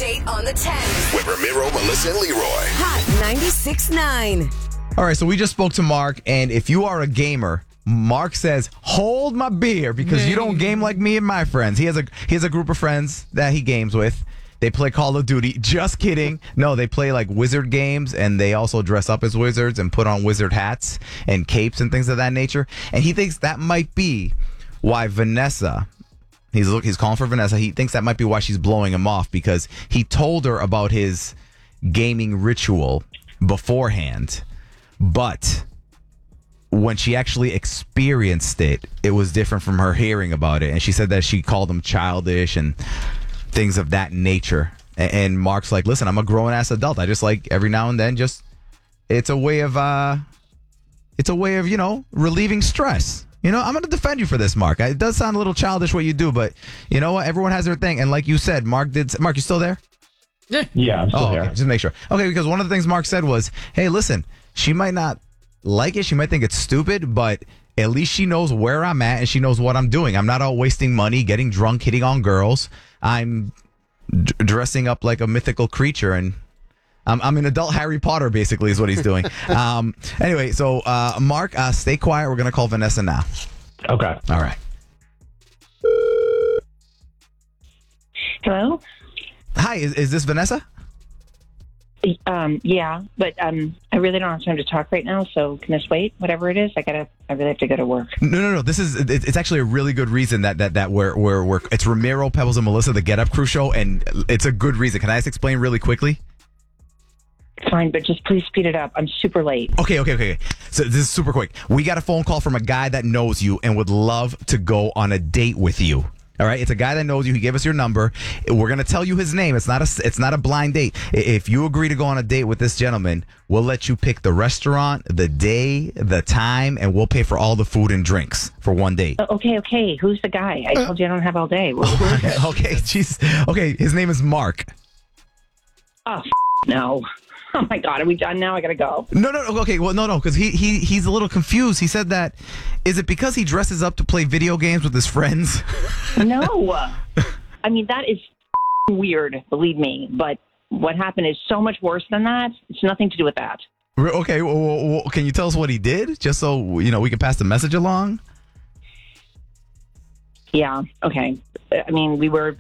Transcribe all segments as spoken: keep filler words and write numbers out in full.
Date on the ten. With Ramiro, Melissa, and Leroy. Hot ninety-six point nine. All right, so we just spoke to Mark, and if you are a gamer, Mark says, hold my beer because you don't game like me and my friends. He has a he has a group of friends that he games with. They play Call of Duty. Just kidding. No, they play like wizard games, and they also dress up as wizards and put on wizard hats and capes and things of that nature. And he thinks that might be why Vanessa, he's look, he's calling for Vanessa. He thinks that might be why she's blowing him off because he told her about his gaming ritual beforehand, but when she actually experienced it, it was different from her hearing about it. And she said that she called him childish and things of that nature. And Mark's like, listen, I'm a grown-ass adult. I just like every now and then just, it's a way of, uh, it's a way of, you know, relieving stress. You know, I'm going to defend you for this, Mark. It does sound a little childish what you do, but you know what? Everyone has their thing. And like you said, Mark did, Mark, you still there? Yeah, I'm still oh, here. Okay. Just make sure. Okay, because one of the things Mark said was, hey, listen, she might not like it. She might think it's stupid, but at least she knows where I'm at and she knows what I'm doing. I'm not out wasting money, getting drunk, hitting on girls. I'm d- dressing up like a mythical creature, and I'm, I'm an adult Harry Potter, basically, is what he's doing. um, anyway, so uh, Mark, uh, stay quiet. We're going to call Vanessa now. Okay. All right. Hello? Hi, is, is this Vanessa? Um, yeah, but um, I really don't have time to talk right now, so can this wait? Whatever it is, I gotta, I really have to go to work. No, no, no. This is, it- it's actually a really good reason that, that, that we're, we're, we're, it's Ramiro, Pebbles, and Melissa, the Get Up Crew show, and it's a good reason. Can I just explain really quickly? Fine, but just please speed it up. I'm super late. Okay, okay, okay. So this is super quick. We got a phone call from a guy that knows you and would love to go on a date with you. All right, it's a guy that knows you. He gave us your number. We're gonna tell you his name. It's not a it's not a blind date. If you agree to go on a date with this gentleman, we'll let you pick the restaurant, the day, the time, and we'll pay for all the food and drinks for one date. Uh, okay, okay. Who's the guy? I told you I don't have all day. Who is it? Okay, jeez. Okay, his name is Mark. Oh, f- no. Oh my God, are we done now? I gotta go. No, no, no. Okay, well, no, no, because he, he he's a little confused. He said that, is it because he dresses up to play video games with his friends? No. I mean, that is f- weird, believe me. But what happened is so much worse than that. It's nothing to do with that. Re- Okay, well, well, well, can you tell us what he did, just so you know we can pass the message along? Yeah, okay. I mean, we were,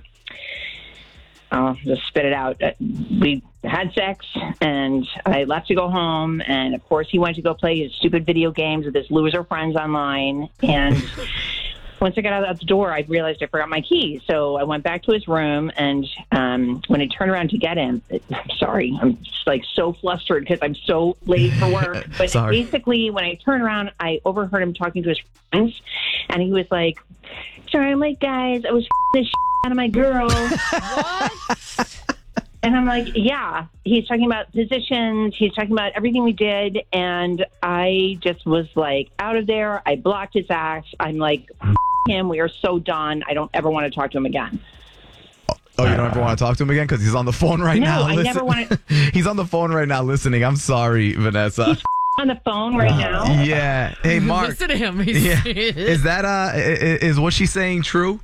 I'll just spit it out. Uh, We had sex, and I left to go home, and of course he went to go play his stupid video games with his loser friends online, and once I got out the door, I realized I forgot my keys, so I went back to his room, and um, when I turned around to get him, I'm sorry, I'm just like so flustered because I'm so late for work, but Sorry. basically when I turned around, I overheard him talking to his friends, and he was like, sorry, I'm late, guys, I was f***ing the shit out of my girl. What? And I'm like, yeah, he's talking about positions. He's talking about everything we did. And I just was like out of there. I blocked his ass. I'm like, F- him. We are so done. I don't ever want to talk to him again. Oh, you don't ever want to talk to him again because he's on the phone right No, now. I never wanna- He's on the phone right now listening. I'm sorry, Vanessa. He's on the phone right now. Yeah. Hey, Mark. Listen to him. He's, Yeah. Is that uh? i- i- Is what she's saying true?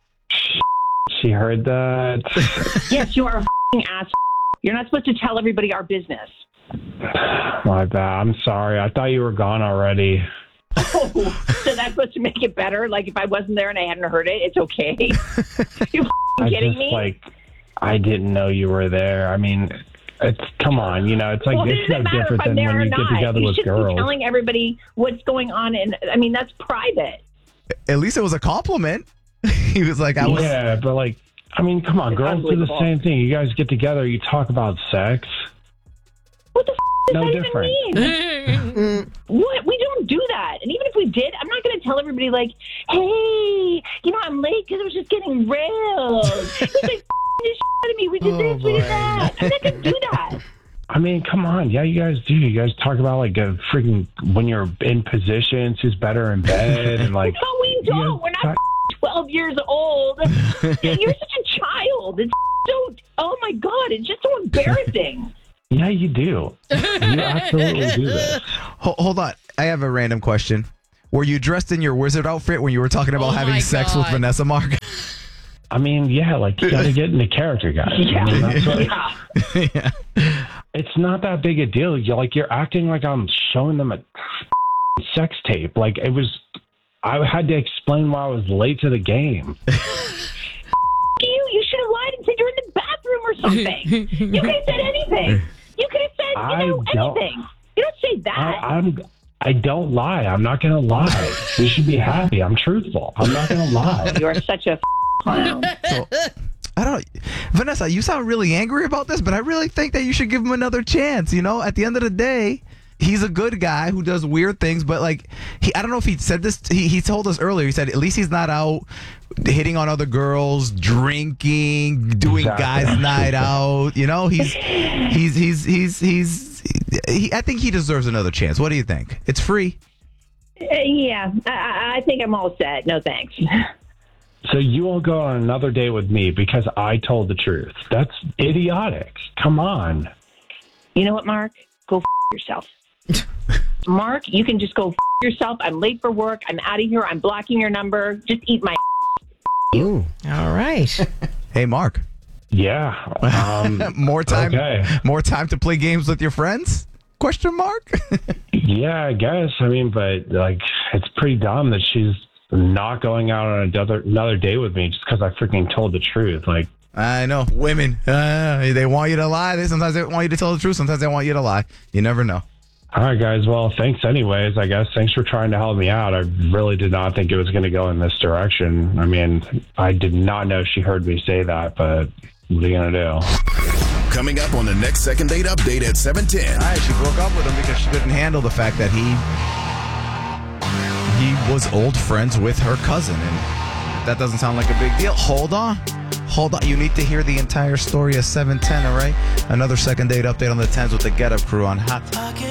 She heard that. Yes, you are a f***ing ass. You're not supposed to tell everybody our business. My bad. I'm sorry. I thought you were gone already. Oh, so that's supposed to make it better? Like if I wasn't there and I hadn't heard it, it's okay? You f***ing I kidding just me? like I didn't know you were there. I mean, it's come on. You know, it's like Well, it's does no it matter different if I'm than there when or you not? get together You with shouldn't girls. be telling everybody what's going on, and I mean that's private. At least it was a compliment. He was like, I was. Yeah, but like, I mean, come on, It's girls do the unbelievable. same thing. You guys get together, you talk about sex. What the f- does No that different. even mean? What? We don't do that. And even if we did, I'm not going to tell everybody like, hey, you know, I'm late because I was just getting railed. He was like, f- this shit out of me. We did Oh, this, we boy. did that. I'm not going to do that. I mean, come on. Yeah, you guys do. You guys talk about like a freaking when you're in positions, who's better in bed, and like. No, we don't. you We're not guys- f- twelve years old. You're such a child. It's so, oh my God, it's just so embarrassing. Yeah, you do. You absolutely do this. Ho- Hold on. I have a random question. Were you dressed in your wizard outfit when you were talking about Oh having my sex with God. Vanessa, Mark? I mean, yeah, like you got to get into character, guys. Yeah. I mean, that's what, yeah. yeah. it's not that big a deal. You're like you're acting like I'm showing them a sex tape. Like it was. I had to explain why I was late to the game. You, you should have lied and said you're in the bathroom or something. You could have said anything. You could have said, you I know, don't- anything. You don't say that. I, I'm. I don't lie. I'm not gonna lie. You should be happy. I'm truthful. I'm not gonna lie. You are such a clown. So, I don't, Vanessa, you sound really angry about this, but I really think that you should give him another chance. You know, at the end of the day, he's a good guy who does weird things, but like, he, I don't know if he said this. He, he told us earlier. He said at least he's not out hitting on other girls, drinking, doing Exactly. guys' night out. You know, he's he's he's he's he's. He, I think he deserves another chance. What do you think? It's free. Uh, yeah, I- I, I think I'm all set. No thanks. So you won't go on another date with me because I told the truth. That's idiotic. Come on. You know what, Mark? Go f- yourself. Mark, you can just go f- yourself. I'm late for work. I'm out of here. I'm blocking your number. Just eat my. Ooh. All right. Hey, Mark. Yeah. Um, More time. Okay. More time to play games with your friends? Question mark. yeah, I guess. I mean, but like, it's pretty dumb that she's not going out on another another date with me just because I freaking told the truth. Like, I know women. Uh, they want you to lie. They sometimes they want you to tell the truth. Sometimes they want you to lie. You never know. all right, guys. Well, thanks anyways, I guess. Thanks for trying to help me out. I really did not think it was going to go in this direction. I mean, I did not know she heard me say that, but what are you going to do? Coming up on the next Second Date Update at seven ten. All right, she broke up with him because she couldn't handle the fact that he he was old friends with her cousin, and that doesn't sound like a big deal. Hold on. Hold on. You need to hear the entire story of seven ten, all right? Another Second Date Update on the tens with the Get Up Crew on Hot